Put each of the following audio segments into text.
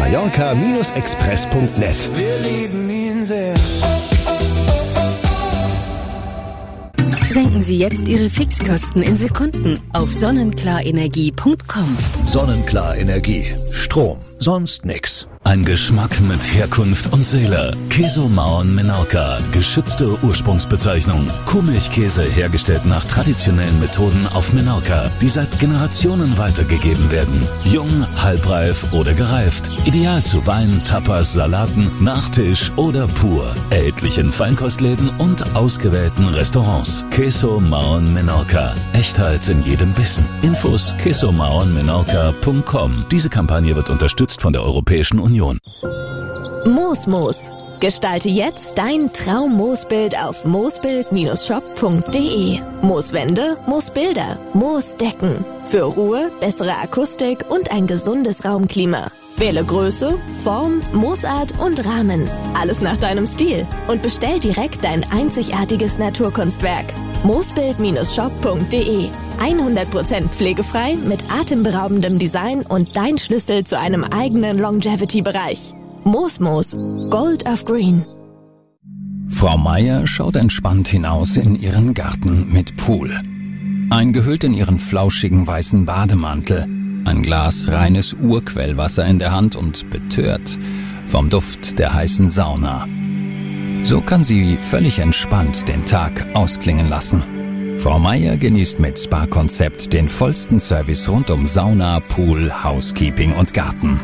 Mallorca-express.net. Wir lieben ihn sehr. Senken Sie jetzt Ihre Fixkosten in Sekunden auf sonnenklar-energie.com. Sonnenklar Energie. Strom. Sonst nix. Ein Geschmack mit Herkunft und Seele. Queso Mauern Menorca. Geschützte Ursprungsbezeichnung. Kuhmilchkäse hergestellt nach traditionellen Methoden auf Menorca, die seit Generationen weitergegeben werden. Jung, halbreif oder gereift. Ideal zu Wein, Tapas, Salaten, Nachtisch oder pur. Erhältlich in Feinkostläden und ausgewählten Restaurants. Queso Mauern Menorca. Echtheit in jedem Bissen. Infos quesomauernmenorca.com. Diese Kampagne wird unterstützt von der Europäischen Union. Moosmoos. Gestalte jetzt dein Traum-Moosbild auf moosbild-shop.de. Mooswände, Moosbilder, Moosdecken. Für Ruhe, bessere Akustik und ein gesundes Raumklima. Wähle Größe, Form, Moosart und Rahmen. Alles nach deinem Stil. Und bestell direkt dein einzigartiges Naturkunstwerk. moosbild-shop.de. 100% pflegefrei mit atemberaubendem Design und dein Schlüssel zu einem eigenen Longevity-Bereich. Moosmoos. Gold of Green. Frau Meier schaut entspannt hinaus in ihren Garten mit Pool. Eingehüllt in ihren flauschigen weißen Bademantel, ein Glas reines Urquellwasser in der Hand und betört vom Duft der heißen Sauna. So kann sie völlig entspannt den Tag ausklingen lassen. Frau Meier genießt mit Spa-Konzept den vollsten Service rund um Sauna, Pool, Housekeeping und Garten.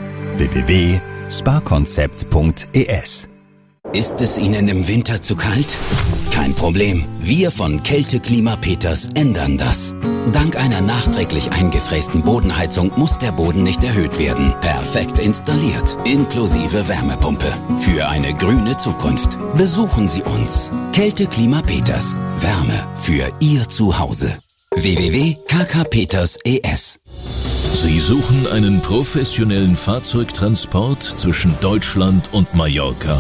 www.spakonzept.es. Ist es Ihnen im Winter zu kalt? Kein Problem. Wir von Kälteklima Peters ändern das. Dank einer nachträglich eingefrästen Bodenheizung muss der Boden nicht erhöht werden. Perfekt installiert, inklusive Wärmepumpe. Für eine grüne Zukunft. Besuchen Sie uns. Kälteklima Peters. Wärme für Ihr Zuhause. www.kkpeters.es. Sie suchen einen professionellen Fahrzeugtransport zwischen Deutschland und Mallorca?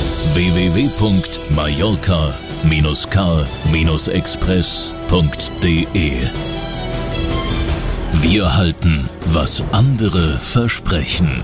www.mallorca-car-express.de. Wir halten, was andere versprechen.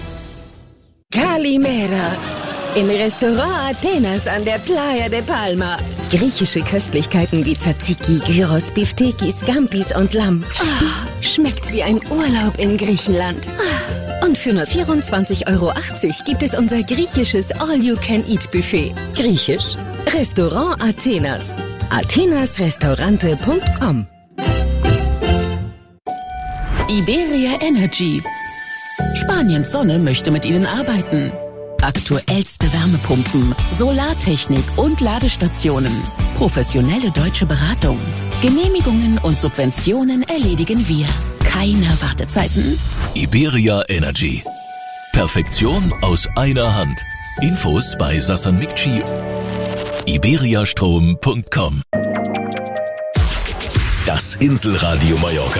Kalimera. Im Restaurant Athenas an der Playa de Palma. Griechische Köstlichkeiten wie Tzatziki, Gyros, Biftekis, Scampis und Lamm. Oh, schmeckt wie ein Urlaub in Griechenland. Und für nur 24,80 € gibt es unser griechisches All-You-Can-Eat-Buffet. Griechisch? Restaurant Athenas. athenasrestaurante.com. Iberia Energy. Spaniens Sonne möchte mit Ihnen arbeiten. Aktuellste Wärmepumpen, Solartechnik und Ladestationen. Professionelle deutsche Beratung. Genehmigungen und Subventionen erledigen wir. Keine Wartezeiten. Iberia Energy. Perfektion aus einer Hand. Infos bei Sassan Mikci. iberiastrom.com. Das Inselradio Mallorca.